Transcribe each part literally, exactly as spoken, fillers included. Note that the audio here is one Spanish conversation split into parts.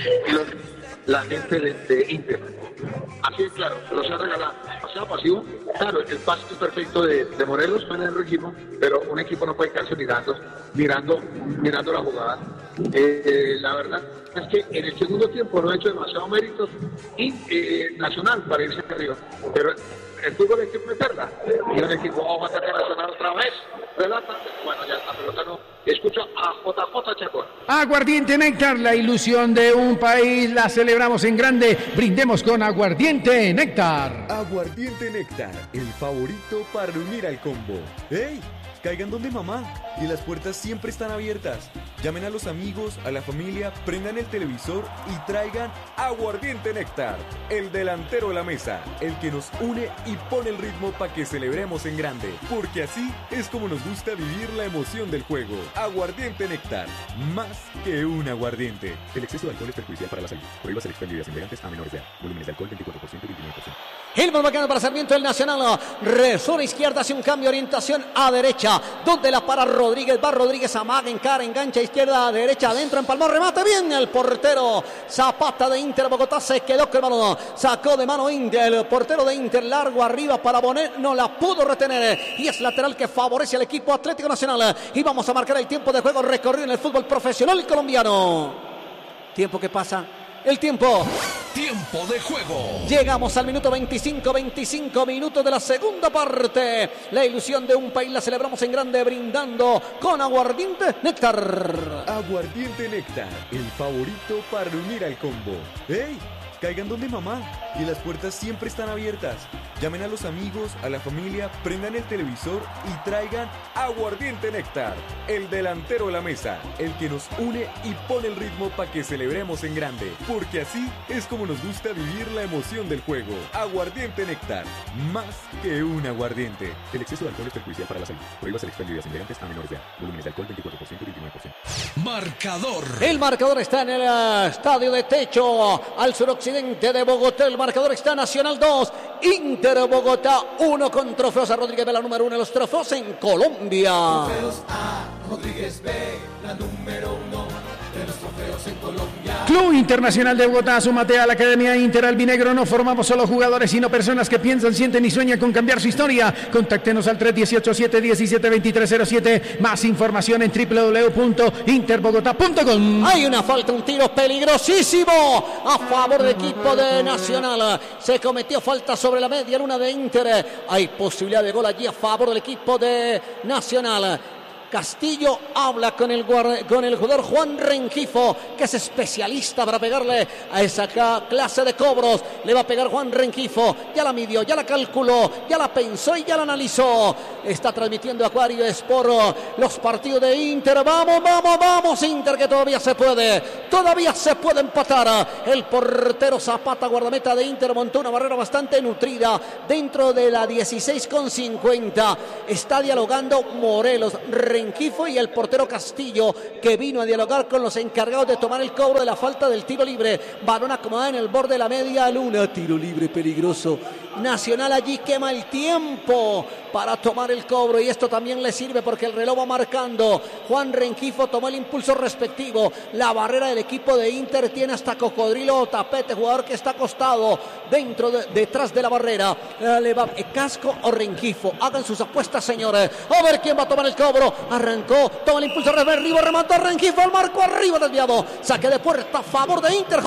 y los, la gente de, de Inter. Así es claro, los ha regalado. Pasado pasivo, claro, el pase es perfecto de, de Morelos para el equipo, pero un equipo no puede quedarse mirando, mirando, mirando la jugada. Eh, eh, la verdad es que en el segundo tiempo no ha hecho demasiados méritos y eh, Nacional para irse arriba, pero el fútbol hay que meterla y un equipo va a atacar Nacional otra vez, relata, bueno ya la pelota no, escucha a J J Chacón. Aguardiente Néctar, la ilusión de un país, la celebramos en grande, brindemos con Aguardiente Néctar. Aguardiente Néctar, el favorito para reunir al combo. ¡Ey! Caigan donde mamá, y las puertas siempre están abiertas. Llamen a los amigos, a la familia, prendan el televisor y traigan Aguardiente Néctar, el delantero de la mesa, el que nos une y pone el ritmo para que celebremos en grande, porque así es como nos gusta vivir la emoción del juego. Aguardiente Néctar, más que un aguardiente. El exceso de alcohol es perjudicial para la salud. Prohíbas el expendio de embriagantes a menores de edad. Volúmenes de alcohol veinticuatro por ciento y veintinueve por ciento. El más bacano para Sarmiento, el Nacional. Resora izquierda, hace un cambio de orientación a derecha. Donde la para Rodríguez. Va Rodríguez, amaga, encara, engancha izquierda a derecha. Adentro empalmó, remate bien el portero. Zapata de Inter Bogotá se quedó con el balón. Sacó de mano Inter. El portero de Inter largo arriba para Bonet. No la pudo retener. Y es lateral que favorece al equipo Atlético Nacional. Y vamos a marcar el tiempo de juego recorrido en el fútbol profesional colombiano. Tiempo que pasa. El tiempo. Tiempo de juego. Llegamos al minuto veinticinco, veinticinco minutos de la segunda parte. La ilusión de un país la celebramos en grande brindando con Aguardiente Néctar. Aguardiente Néctar, el favorito para reunir al combo. ¡Ey! Caigan donde mamá, y las puertas siempre están abiertas. Llamen a los amigos, a la familia, prendan el televisor y traigan Aguardiente Néctar, el delantero de la mesa, el que nos une y pone el ritmo para que celebremos en grande, porque así es como nos gusta vivir la emoción del juego. Aguardiente Néctar, más que un aguardiente. El exceso de alcohol es perjudicial para la salud. Prohíbas el expendio de embriagantes a menores de edad. Volúmenes de alcohol veinticuatro por ciento y veintinueve por ciento. Marcador. El marcador está en el uh, estadio de techo al suroccidente de Bogotá. El marcador está Nacional dos, Inter Bogotá uno, con trofeos a Rodríguez B, la número uno de los trofeos en Colombia. Trofeos a Rodríguez B, la número uno de los trofeos en Colombia. Club Internacional de Bogotá, súmate a la Academia Inter Albinegro. No formamos solo jugadores, sino personas que piensan, sienten y sueñan con cambiar su historia. Contáctenos al tres uno ocho, siete uno siete, dos tres cero siete. Más información en doble u doble u doble u punto interbogotá punto com. Hay una falta, un tiro peligrosísimo a favor del equipo de Nacional. Se cometió falta sobre la media luna de Inter. Hay posibilidad de gol allí a favor del equipo de Nacional. Castillo habla con el, con el jugador Juan Rengifo, que es especialista para pegarle a esa clase de cobros. Le va a pegar Juan Rengifo. Ya la midió, ya la calculó, ya la pensó y ya la analizó. Está transmitiendo Acuario Sport los partidos de Inter. Vamos, vamos, vamos, Inter, que todavía se puede. Todavía se puede empatar. El portero Zapata, guardameta de Inter, montó una barrera bastante nutrida dentro de la dieciséis con cincuenta. Está dialogando Morelos, Rengifo y el portero Castillo, que vino a dialogar con los encargados de tomar el cobro de la falta del tiro libre. Balón acomodado en el borde de la media luna. Tiro libre peligroso. Nacional allí quema el tiempo para tomar el cobro, y esto también le sirve porque el reloj va marcando. Juan Rengifo tomó el impulso respectivo. La barrera del equipo de Inter tiene hasta Cocodrilo o Tapete, jugador que está acostado dentro de, detrás de la barrera. Eh, le va eh, Casco o Rengifo. Hagan sus apuestas, señores. A ver quién va a tomar el cobro. Arrancó, toma el impulso arriba, remató Rengifo al marco, arriba desviado. Saque de puerta a favor de Inter.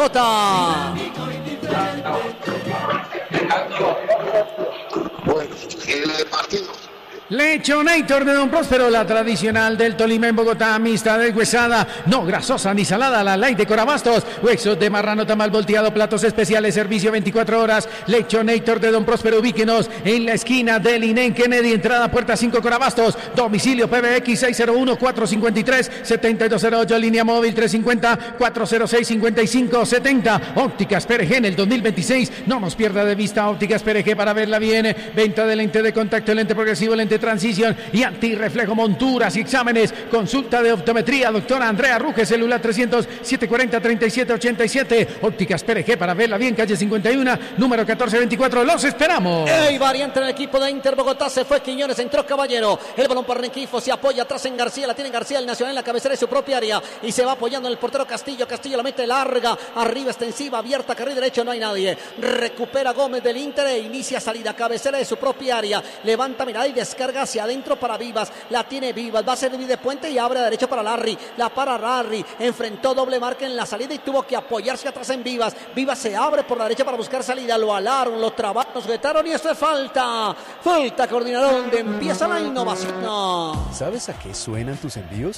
J. Bueno, el partido. Lechonator de Don Próspero, la tradicional del Tolima en Bogotá, mixta deshuesada, no grasosa ni salada, la light de Corabastos, huesos de marrano, tamal volteado, platos especiales, servicio veinticuatro horas. Lechonator de Don Próspero, ubíquenos en la esquina del Inén Kennedy, entrada puerta cinco Corabastos, domicilio P B X seis cero uno, cuatro cinco tres, siete dos cero ocho, línea móvil tres cinco cero, cuatro cero seis, cinco cinco siete cero. Ópticas P R G en el dos mil veintiséis, no nos pierda de vista Ópticas P R G para verla bien. Venta de lente de contacto, lente progresivo, lente de transición y antirreflejo, monturas y exámenes. Consulta de optometría, doctora Andrea Ruge, celular trescientos, setecientos cuarenta, treinta y siete ochenta y siete. Ópticas P R G para verla bien, calle cincuenta y uno, número catorce veinticuatro. Los esperamos. Hay variante en el equipo de Inter Bogotá. Se fue Quiñones, entró Caballero. El balón para Rengifo, se apoya atrás en García. La tiene García, el Nacional en la cabecera de su propia área. Y se va apoyando en el portero Castillo. Castillo la mete larga, arriba extensiva, abierta, carril derecho, no hay nadie. Recupera Gómez del Inter e inicia salida, cabecera de su propia área. Levanta mirada y descarga hacia adentro para Vivas. La tiene Vivas, va a servir de puente y abre a derecha para Larry. La para Larry, enfrentó doble marca en la salida y tuvo que apoyarse atrás en Vivas. Vivas se abre por la derecha para buscar salida. Lo alaron, lo trabaron, lo sujetaron y esto es falta. Falta, coordinador, donde empieza la innovación. No. ¿Sabes a qué suenan tus envíos?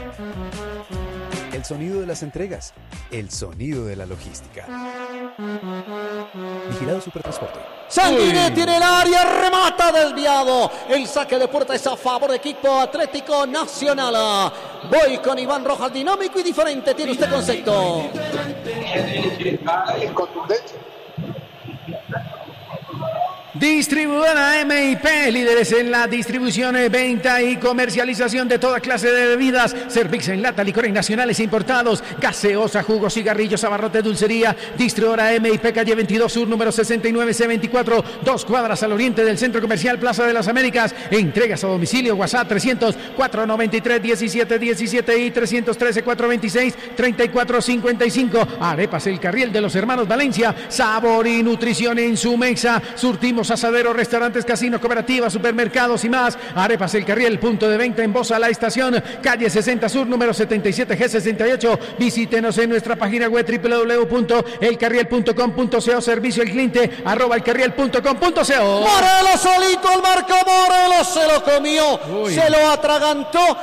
El sonido de las entregas, el sonido de la logística. Vigilado Supertransporte. Sanguinetti en el área, remata desviado. El saque de puerta es a favor del equipo Atlético Nacional. Voy con Iván Rojas, dinámico y diferente. ¿Tiene usted concepto? Distribuidora M I P, líderes en la distribución, venta y comercialización de toda clase de bebidas, servicio en lata, licores nacionales e importados, gaseosa, jugos, cigarrillos, abarrote, dulcería. Distribuidora M I P, calle veintidós Sur, número sesenta y nueve C veinticuatro, dos cuadras al oriente del Centro Comercial Plaza de las Américas. Entregas a domicilio, WhatsApp trescientos, cuatrocientos noventa y tres, diecisiete diecisiete y trescientos trece, cuatrocientos veintiséis, treinta y cuatro cincuenta y cinco. Arepas El Carriel de los Hermanos Valencia, sabor y nutrición en su mesa. Surtimos asaderos, restaurantes, casinos, cooperativas, supermercados y más. Arepas El Carriel, punto de venta en Bosa La Estación, calle sesenta Sur, número setenta y siete G sesenta y ocho. Visítenos en nuestra página web doble u doble u doble u punto el carriel punto com punto co, servicio al cliente arroba elcarriel punto com punto co. Morelos solito al marco, Morelos se lo comió, Uy. se lo atragantó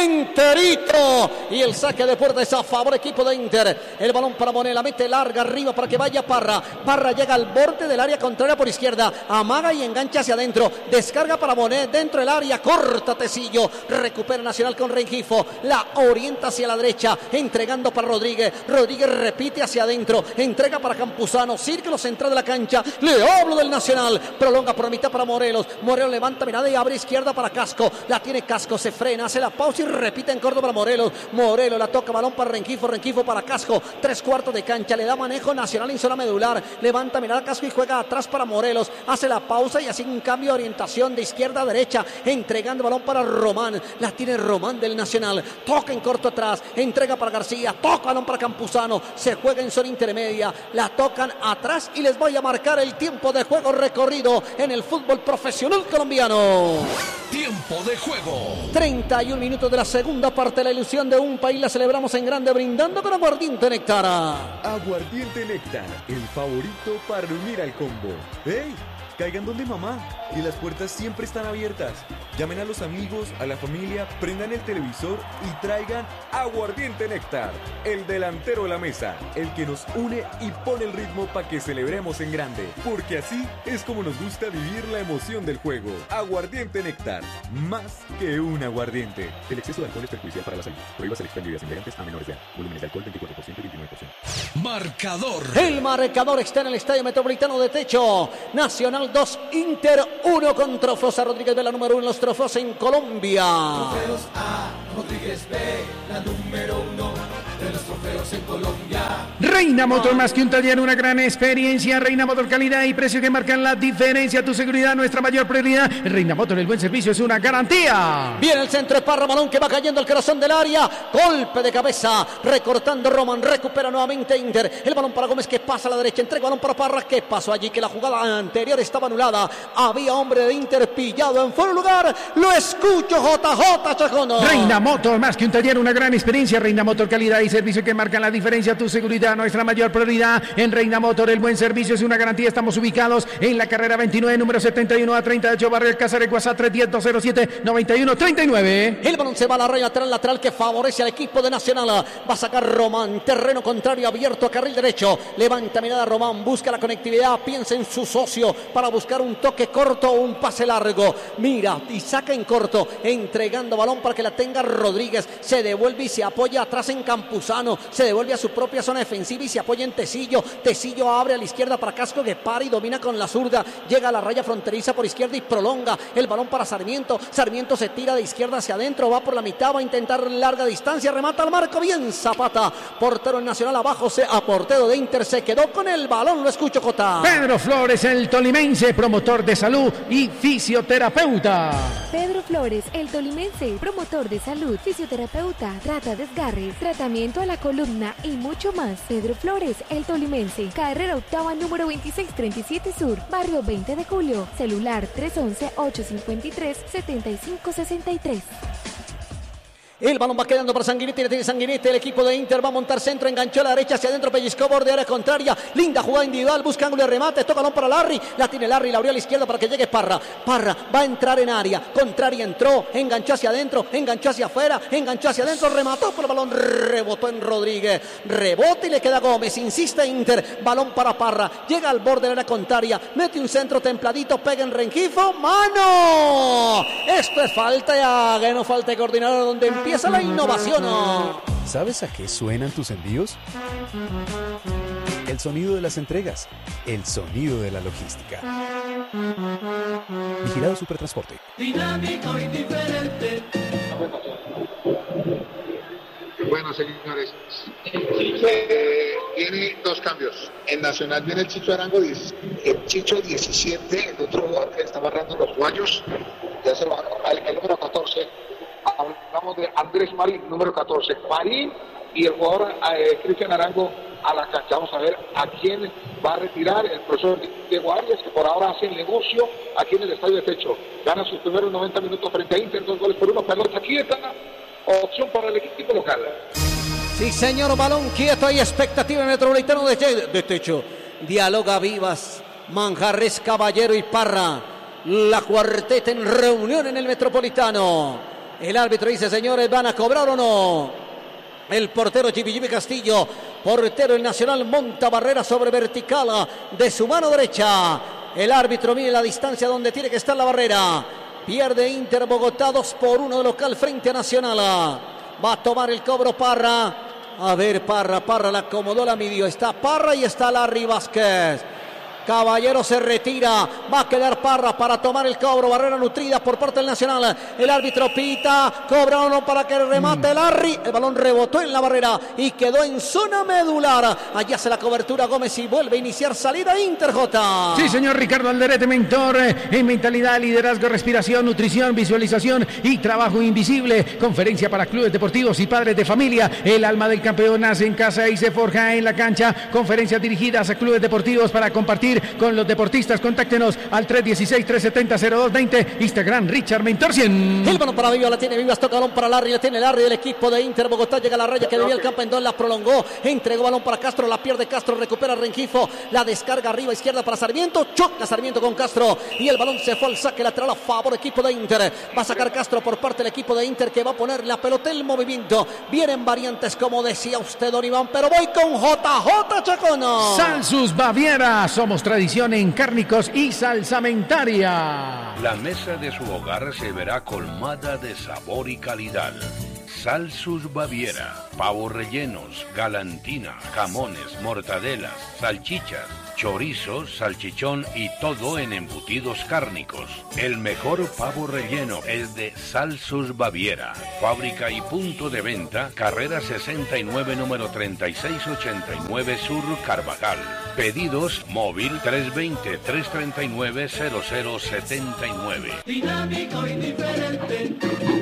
enterito y el saque de puerta es a favor equipo de Inter. El balón para Monet, la mete larga arriba para que vaya Parra. Parra llega al borde del área contraria por izquierda, amaga y engancha hacia adentro, descarga para Monet dentro del área, corta Tecillo, recupera Nacional con Rengifo, la orienta hacia la derecha, entregando para Rodríguez. Rodríguez repite hacia adentro, entrega para Campuzano, círculo central de la cancha, le hablo del Nacional, prolonga por la mitad para Morelos. Morelos levanta mirada y abre izquierda para Casco, la tiene Casco, se frena, hace la pausa y repite en corto para Morelos. Morelos la toca, balón para Rengifo, Rengifo para Casco, tres cuartos de cancha, le da manejo Nacional en zona medular, levanta mirada Casco y juega atrás para Morelos, hace la pausa y así un cambio de orientación de izquierda a derecha, entregando balón para Román, la tiene Román del Nacional, toca en corto atrás, entrega para García, toca balón para Campuzano, se juega en zona intermedia, la tocan atrás y les voy a marcar el tiempo de juego recorrido en el fútbol profesional colombiano. Tiempo de juego. treinta y un minutos de la segunda parte. La ilusión de un país la celebramos en grande, brindando con aguardiente Néctar. Aguardiente Néctar, el favorito para unir al combo. ¡Ey! Caigan donde mamá y las puertas siempre están abiertas. Llamen a los amigos, a la familia, prendan el televisor y traigan Aguardiente Néctar, el delantero de la mesa, el que nos une y pone el ritmo para que celebremos en grande, porque así es como nos gusta vivir la emoción del juego. Aguardiente Néctar, más que un aguardiente. El exceso de alcohol es perjudicial para la salud. Prohíbas el expendio de ideas inmigrantes a menores de edad. Volúmenes de alcohol veinticuatro por ciento y veintinueve por ciento. Marcador. El marcador está en el Estadio Metropolitano de Techo. Nacional dos, Inter uno con trofeos a Rodríguez B, la número uno en los trofeos en Colombia. Trofeos A, Rodríguez B, la número uno de los trofeos en Colombia. Reina Motor, más que un taller, una gran experiencia. Reina Motor, calidad y precio que marcan la diferencia. Tu seguridad, nuestra mayor prioridad. Reina Motor, el buen servicio es una garantía. Viene el centro de Parra, balón que va cayendo al corazón del área. Golpe de cabeza, recortando Roman, recupera nuevamente Inter. El balón para Gómez que pasa a la derecha, entrega balón para Parra. ¿Qué pasó allí? Que la jugada anterior estaba anulada. Había hombre de Inter pillado en fuera de lugar. Lo escucho, J J Chacono. Reina Motor, más que un taller, una gran experiencia. Reina Motor, calidad y servicio que marcan la diferencia. Tu seguridad, nuestra mayor prioridad. En Reina Motor, el buen servicio es una garantía. Estamos ubicados en la carrera veintinueve, número setenta y uno a treinta y ocho, Barrio Alcázar, WhatsApp tres uno cero, dos cero siete, nueve uno tres nueve. El balón se va a la raya lateral, lateral que favorece al equipo de Nacional. Va a sacar Román, terreno contrario abierto a carril derecho. Levanta mirada Román, busca la conectividad, piensa en su socio para buscar un toque corto o un pase largo. Mira y saca en corto, entregando balón para que la tenga Rodríguez. Se devuelve y se apoya atrás en Campuzano. Se devuelve a su propia zona defensiva. defensiva y se apoya en Tecillo. Tecillo abre a la izquierda para Casco, que para y domina con la zurda. Llega a la raya fronteriza por izquierda y prolonga el balón para Sarmiento. Sarmiento se tira de izquierda hacia adentro, va por la mitad, va a intentar larga distancia, remata al marco, bien Zapata. Portero Nacional abajo, se, a portero de Inter se quedó con el balón, lo escucho, Jota. Pedro Flores, el tolimense, promotor de salud y fisioterapeuta. Pedro Flores, el tolimense, promotor de salud, fisioterapeuta, trata desgarres, tratamiento a la columna y mucho más. Pedro Flores, el tolimense, carrera octava número veintiséis treinta y siete Sur, barrio veinte de julio, celular tres once, ocho cincuenta y tres, setenta y cinco sesenta y tres. El balón va quedando para Sanguinetti, le tiene Sanguinetti, el equipo de Inter va a montar centro, enganchó a la derecha, hacia adentro, pellizcó borde, área contraria, linda jugada individual, busca ángulo de remate, toca balón para Larry, la tiene Larry, la abrió a la izquierda para que llegue Parra, Parra va a entrar en área, contraria entró, enganchó hacia adentro, enganchó hacia afuera, enganchó hacia adentro, remató por el balón, rebotó en Rodríguez, rebote y le queda Gómez, insiste Inter, balón para Parra, llega al borde de la área contraria, mete un centro templadito, pega en Rengifo, ¡mano! Esto es falta ya, que no falta de coordinador donde empieza Empieza la innovación. ¿Sabes a qué suenan tus envíos? El sonido de las entregas, el sonido de la logística. Vigilado Supertransporte. Dinámico y diferente. Bueno, señores, eh, tiene dos cambios. En Nacional viene el Chicho Arango, el Chicho diecisiete, el otro jugador que está barrando los guayos, ya se va al el número catorce. Hablamos de Andrés Marín, número catorce. Marín y el jugador eh, Cristian Arango a la cancha. Vamos a ver a quién va a retirar el profesor Diego Arias, que por ahora hace el negocio aquí en el Estadio de Techo. Gana sus primeros noventa minutos frente a Inter, dos goles por uno. Pelota aquí está la opción para el equipo local. Sí, señor, balón quieto, hay expectativa en el Metropolitano de, de Techo. Dialoga Vivas, Manjarres, Caballero y Parra. La cuarteta en reunión en el Metropolitano. El árbitro dice, señores, ¿van a cobrar o no? El portero Chipichipi Castillo, portero el Nacional, monta barrera sobre vertical de su mano derecha. El árbitro mide la distancia donde tiene que estar la barrera. Pierde Inter Bogotá, dos por uno local frente a Nacional. Va a tomar el cobro Parra. A ver, Parra, Parra la acomodó, la midió. Está Parra y está Larry Vázquez. Caballero se retira, va a quedar Parra para tomar el cobro, barrera nutrida por parte del Nacional, el árbitro pita, cobra uno para que remate Larry, el balón rebotó en la barrera y quedó en zona medular, allá hace la cobertura Gómez y vuelve a iniciar salida Inter, J. Sí, señor Ricardo Alderete, mentor en mentalidad, liderazgo, respiración, nutrición, visualización y trabajo invisible, conferencia para clubes deportivos y padres de familia, el alma del campeón nace en casa y se forja en la cancha, conferencias dirigidas a clubes deportivos para compartir con los deportistas. Contáctenos al tres uno seis, tres siete cero, cero dos dos cero, Instagram Richard Mentor cien. El balón para Vivas, la tiene Vivas, toca balón para Larry, la tiene Larry del equipo de Inter Bogotá, llega a la raya que debía el campo en dos, la prolongó, entregó balón para Castro, la pierde Castro, recupera Rengifo, la descarga arriba izquierda para Sarmiento, choca Sarmiento con Castro y el balón se fue al saque lateral a favor equipo de Inter. Va a sacar Castro por parte del equipo de Inter, que va a poner la pelota en movimiento. Vienen variantes como decía usted, don Iván, pero voy con J J Chacono. Salsus Baviera, somos tradición en cárnicos y salsamentaria. La mesa de su hogar se verá colmada de sabor y calidad. Salsus Baviera, pavos rellenos, galantina, jamones, mortadelas, salchichas, chorizos, salchichón y todo en embutidos cárnicos. El mejor pavo relleno es de Salsus Baviera. Fábrica y punto de venta, carrera sesenta y nueve, número treinta y seis ochenta y nueve Sur, Carvajal. Pedidos móvil tres dos cero, tres tres nueve, cero cero siete nueve. Dinámico y diferente.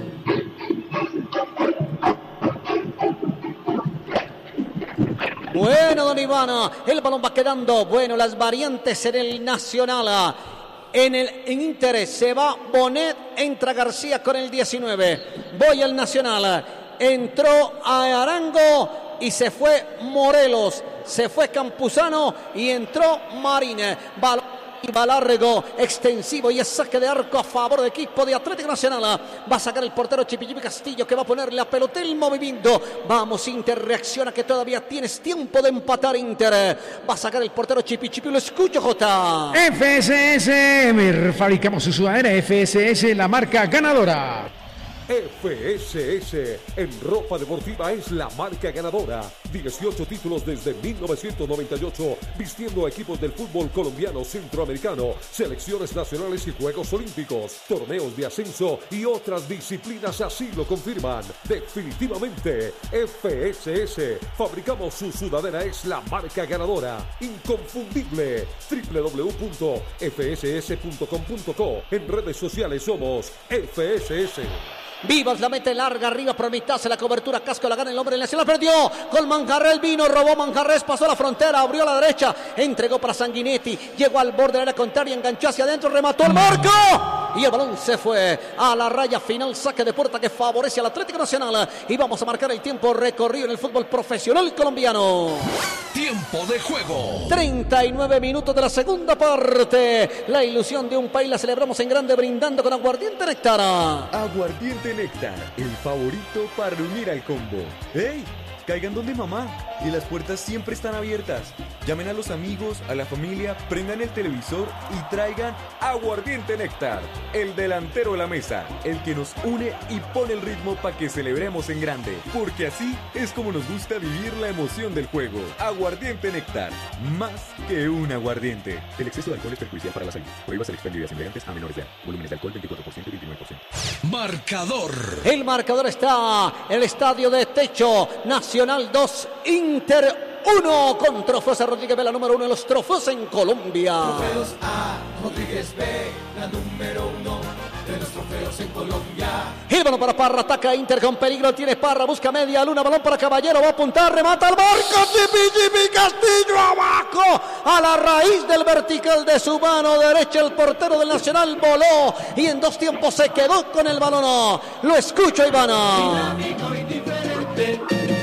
Bueno, don Ivana, el balón va quedando. Bueno, las variantes en el Nacional. En el en Inter se va Bonet, entra García con el diecinueve. Voy al Nacional. Entró a Arango y se fue Morelos. Se fue Campuzano y entró Marine. Balón y va largo, extensivo y es saque de arco a favor del equipo de Atlético Nacional. Va a sacar el portero Chipichipi Castillo, que va a poner la pelota en movimiento. Vamos, Inter, reacciona que todavía tienes tiempo de empatar, Inter. Va a sacar el portero Chipichipi, lo escucho, J. F S S, fabricamos su sudadera F S S, la marca ganadora. F S S en ropa deportiva es la marca ganadora. dieciocho títulos desde mil novecientos noventa y ocho, vistiendo a equipos del fútbol colombiano, centroamericano, selecciones nacionales y Juegos Olímpicos, torneos de ascenso y otras disciplinas así lo confirman. Definitivamente, F S S, fabricamos su sudadera, es la marca ganadora. Inconfundible. doble u doble u doble u punto f s s punto com punto co. En redes sociales somos F S S. Vivas la mete larga, arriba por mitad, se la cobertura, Casco la gana el hombre del Nacional, perdió con Manjarres, vino, robó Manjarres, pasó la frontera, abrió a la derecha, entregó para Sanguinetti, llegó al borde de la contraria, enganchó hacia adentro, remató el marco y el balón se fue a la raya final, saque de puerta que favorece al Atlético Nacional y vamos a marcar el tiempo recorrido en el fútbol profesional colombiano. Tiempo de juego. treinta y nueve minutos de la segunda parte. La ilusión de un país la celebramos en grande brindando con aguardiente Néctar. Aguardiente Néctar, el favorito para unir al combo. ¡Ey! Caigan donde mamá y las puertas siempre están abiertas. Llamen a los amigos, a la familia, prendan el televisor y traigan Aguardiente Néctar, el delantero de la mesa, el que nos une y pone el ritmo para que celebremos en grande, porque así es como nos gusta vivir la emoción del juego. Aguardiente Néctar, más que un aguardiente. El exceso de alcohol es perjudicial para la salud. Prohíbase el expendio de embriagantes a menores de edad. Volúmenes de alcohol veinticuatro por ciento y veintinueve por ciento. Marcador. El marcador está en el estadio de Techo. Nacional dos, Inter uno, con Trofeos a Rodríguez B, la número uno de los trofeos en Colombia. Trofeos a Rodríguez B, la número uno de los trofeos en Colombia. El balón para Parra, ataca Inter con peligro, tiene Parra, busca media luna, balón para Caballero, va a apuntar, remata al marco, Chipi, Chipi, Castillo abajo, a la raíz del vertical de su mano derecha, el portero del Nacional voló y en dos tiempos se quedó con el balón. Lo escucho, Ivana. Dinámico y diferente.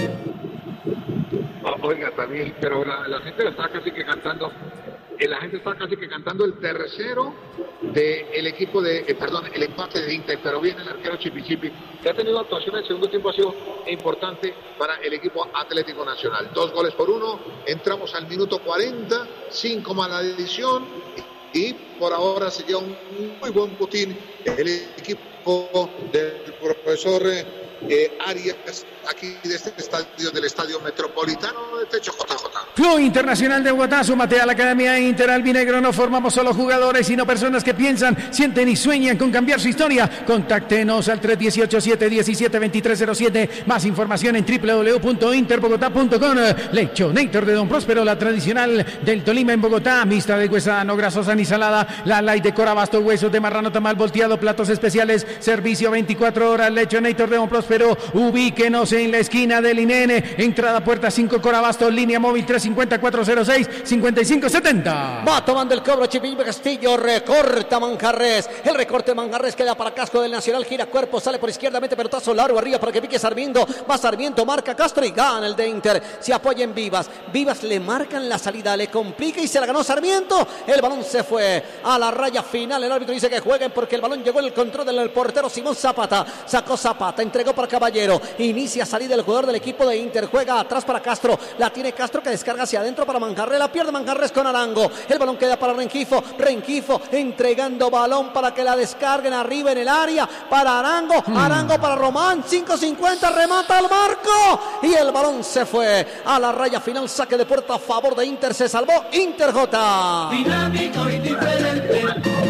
Oiga, también, pero la, la gente está casi que cantando, eh, la gente está casi que cantando el tercero del equipo de, eh, perdón, el empate de Inter, pero viene el arquero Chipi Chipi, que ha tenido actuación en el segundo tiempo, ha sido importante para el equipo Atlético Nacional. Dos goles por uno, entramos al minuto cuarenta, cinco más la adición, y por ahora se lleva un muy buen botín el equipo del profesor Eh, Arias, aquí de este estadio, del Estadio Metropolitano de Techo J J. Club Internacional de Bogotá, súmate a la Academia Inter Albinegro. No formamos solo jugadores, sino personas que piensan, sienten y sueñan con cambiar su historia. Contáctenos al tres uno ocho, siete uno siete, dos tres cero siete. Más información en doble u doble u doble u punto interbogotá punto com. Lechonator de Don Próspero, la tradicional del Tolima en Bogotá. Mixta de huesa, no grasosa ni salada. La light de Corabasto, huesos de marrano tamal volteado, platos especiales, servicio veinticuatro horas. Lechonator de Don Próspero. Ubíquenos en la esquina del I N N, entrada puerta cinco Corabasto, línea móvil tres cinco cero, cuatro cero seis, cinco cinco siete cero. Va tomando el cobro Chipi Castillo, recorta Manjarres, el recorte de Manjarres queda para Casco del Nacional, gira cuerpo, sale por izquierda, mete pelotazo largo arriba para que pique Sarmiento, va Sarmiento, marca Castro y gana el de Inter, se apoya en Vivas, Vivas le marcan la salida, le complica y se la ganó Sarmiento, el balón se fue a la raya final, el árbitro dice que jueguen porque el balón llegó en el control del portero Simón Zapata, sacó Zapata, entregó para Caballero, inicia salida el jugador del equipo de Inter, juega atrás para Castro, la tiene Castro que descarga hacia adentro para Manjarres, la pierde Manjarres con Arango, el balón queda para Rengifo, Rengifo entregando balón para que la descarguen arriba en el área, para Arango, hmm. Arango para Román, cinco cincuenta, remata al marco y el balón se fue a la raya final, saque de puerta a favor de Inter, se salvó Inter J. Dinámico y diferente.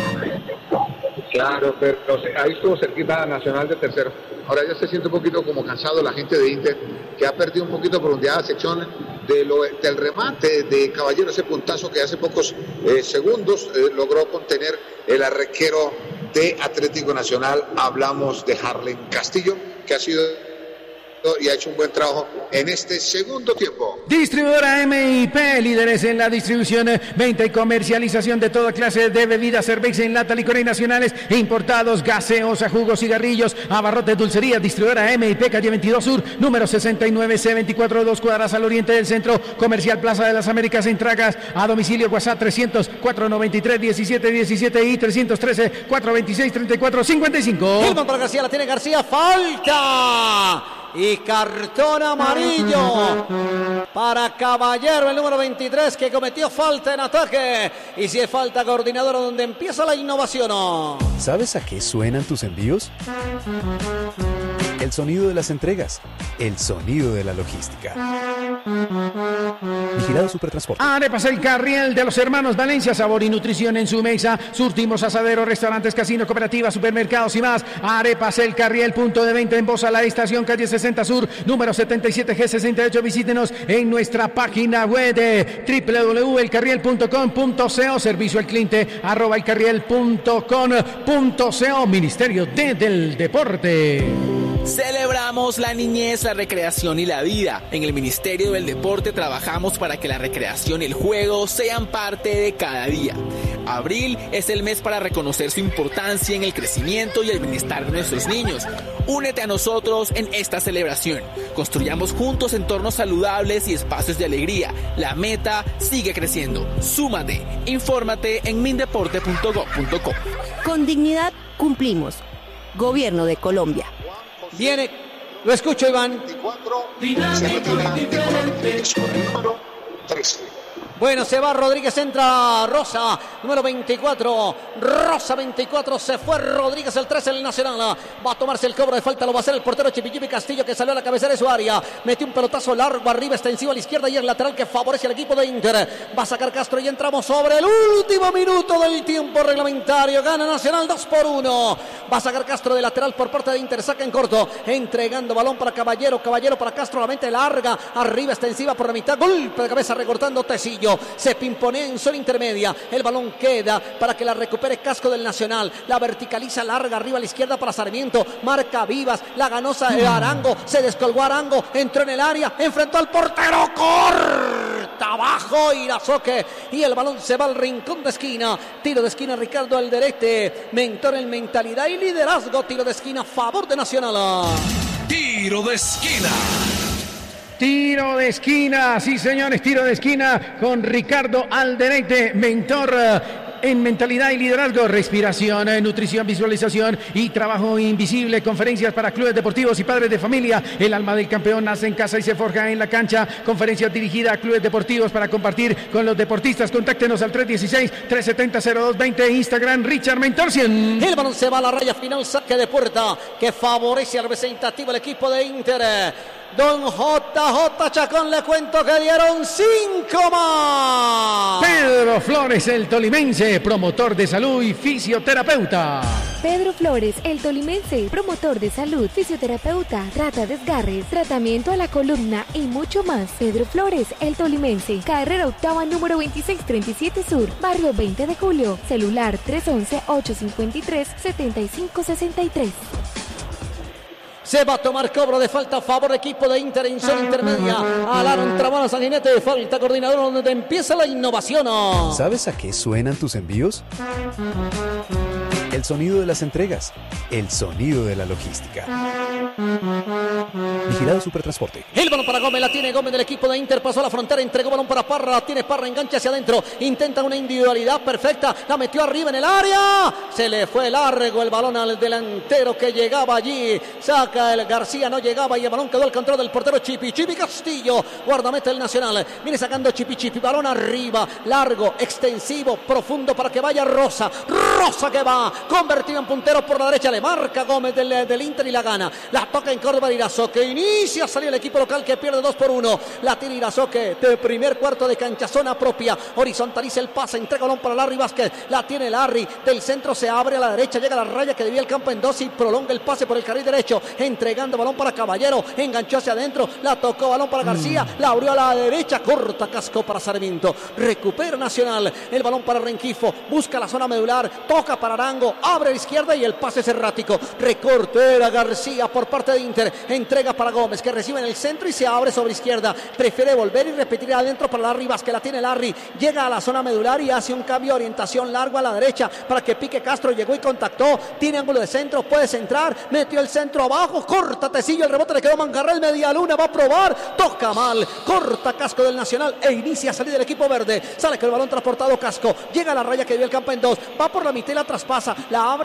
Claro, pero ahí estuvo cerquita Nacional de tercero. Ahora ya se siente un poquito como cansado la gente de Inter, que ha perdido un poquito profundidad la sección de lo, del remate de Caballero, ese puntazo que hace pocos eh, segundos eh, logró contener el arquero de Atlético Nacional. Hablamos de Harlen Castillo, que ha sido y ha hecho un buen trabajo en este segundo tiempo. Distribuidora M I P, líderes en la distribución, venta y comercialización de toda clase de bebidas, cerveza en lata, licores nacionales e importados, gaseosa, jugos, cigarrillos, abarrotes, dulcería. Distribuidora M I P, calle veintidós Sur, número sesenta y nueve C veinticuatro, dos cuadras al oriente del centro comercial Plaza de las Américas en Tragas. A domicilio WhatsApp trescientos, cuatrocientos noventa y tres, diecisiete diecisiete y trescientos trece, cuatrocientos veintiséis, treinta y cuatro cincuenta y cinco. Gilman para García, la tiene García, falta y cartón amarillo para Caballero, el número veintitrés, que cometió falta en ataque. Y si es falta coordinadora, donde empieza la innovación. ¿Sabes a qué suenan tus envíos? El sonido de las entregas. El sonido de la logística. Vigilado Supertransporte. Arepas El Carriel de los hermanos Valencia, sabor y nutrición en su mesa. Surtimos asaderos, restaurantes, casinos, cooperativas, supermercados y más. Arepas El Carriel, punto de venta en Bosa, la estación calle sesenta Sur, número setenta y siete G sesenta y ocho. Visítenos en nuestra página web de doble u doble u doble u punto el carriel punto com punto co. Servicio al cliente arroba elcarriel punto com punto co. Ministerio de, del Deporte. Celebramos la niñez, la recreación y la vida. En el Ministerio del Deporte trabajamos para que la recreación y el juego sean parte de cada día. Abril es el mes para reconocer su importancia en el crecimiento y el bienestar de nuestros niños. Únete a nosotros en esta celebración. Construyamos juntos entornos saludables y espacios de alegría. La meta sigue creciendo. Súmate. Infórmate en mindeporte punto gob punto co. Con dignidad cumplimos. Gobierno de Colombia. Viene, lo escucho, Iván. Bueno, se va Rodríguez, entra Rosa, número veinticuatro, Rosa veinticuatro, se fue Rodríguez, el trece, el Nacional, va a tomarse el cobro de falta, lo va a hacer el portero Chipichipi Castillo, que salió a la cabecera de su área, metió un pelotazo largo arriba, extensivo a la izquierda y el lateral que favorece al equipo de Inter, va a sacar Castro y entramos sobre el último minuto del tiempo reglamentario, gana Nacional dos por uno, va a sacar Castro de lateral por parte de Inter, saca en corto, entregando balón para Caballero, Caballero para Castro, la mente larga, arriba extensiva por la mitad, golpe de cabeza recortando Tecillo. Se pimponea en zona intermedia, el balón queda para que la recupere Casco del Nacional, la verticaliza larga arriba a la izquierda para Sarmiento, marca Vivas, la ganosa de Arango, se descolgó Arango, entró en el área, enfrentó al portero, corta abajo Irazoque y el balón se va al rincón de esquina, tiro de esquina Ricardo Alderete, mentor en mentalidad y liderazgo, tiro de esquina a favor de Nacional. Tiro de esquina. Tiro de esquina, sí señores, tiro de esquina con Ricardo Alderete, mentor en mentalidad y liderazgo, respiración, nutrición, visualización y trabajo invisible, conferencias para clubes deportivos y padres de familia. El alma del campeón nace en casa y se forja en la cancha. Conferencias dirigidas a clubes deportivos para compartir con los deportistas. Contáctenos al tres uno seis, tres siete cero, cero dos dos cero, Instagram Richard Mentor cien. El balón se va a la raya final, saque de puerta que favorece al representativo el equipo de Inter. Don J J Chacón, le cuento que dieron cinco más. Pedro Flores, el tolimense, promotor de salud y fisioterapeuta. Pedro Flores, el tolimense, promotor de salud, fisioterapeuta, trata desgarres, tratamiento a la columna y mucho más. Pedro Flores, el tolimense, carrera octava número veintiséis treinta y siete Sur, barrio veinte de julio, celular tres once, ocho cincuenta y tres, setenta y cinco sesenta y tres. Se va a tomar cobro de falta a favor del equipo de Inter en zona intermedia. Alaron Tramona Sanguinete de falta, coordinador, donde empieza la innovación. ¿Sabes a qué suenan tus envíos? El sonido de las entregas. El sonido de la logística. Vigilado Supertransporte. El balón para Gómez, la tiene Gómez del equipo de Inter, pasó a la frontera, entregó balón para Parra, la tiene Parra, engancha hacia adentro, intenta una individualidad perfecta, la metió arriba en el área, se le fue largo el balón al delantero que llegaba allí, saca el García, no llegaba y el balón quedó al control del portero Chipi, Chipi Castillo, guardameta del Nacional, viene sacando Chipi Chipi, balón arriba, largo, extensivo, profundo para que vaya Rosa, Rosa que va, convertido en puntero por la derecha, le marca Gómez del, del Inter y la gana, la toca en Córdoba de Irazoque, inicia a salir el equipo local que pierde dos por uno, la tira Irazoque de primer cuarto de cancha, zona propia, horizontaliza el pase, entrega balón para Larry Vázquez, la tiene Larry, del centro se abre a la derecha, llega a la raya que debía el campo en dos y prolonga el pase por el carril derecho, entregando balón para Caballero, enganchó hacia adentro, la tocó balón para García, la abrió a la derecha, corta Casco para Sarmiento, recupera Nacional, el balón para Renquifo, busca la zona medular, toca para Arango, abre a la izquierda y el pase es errático, recorte era García por parte de Inter, entrega para Gómez que recibe en el centro y se abre sobre izquierda, prefiere volver y repetir adentro para Larry Vázquez, la tiene Larry, llega a la zona medular y hace un cambio de orientación largo a la derecha para que pique Castro, llegó y contactó, tiene ángulo de centro, puede centrar, metió el centro abajo, corta Tecillo, el rebote le quedó Mangarrel, media luna, va a probar, toca mal, corta Casco del Nacional e inicia a salir del equipo verde, sale con el balón transportado Casco, llega a la raya que dio el campo en dos, va por la mitad y la traspasa, la abre